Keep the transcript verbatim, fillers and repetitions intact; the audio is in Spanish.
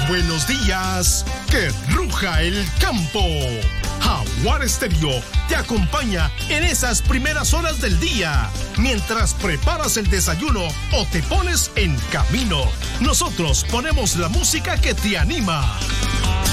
Buenos días, que ruja el campo. Jaguar Estéreo te acompaña en esas primeras horas del día, mientras preparas el desayuno o te pones en camino. Nosotros ponemos la música que te anima.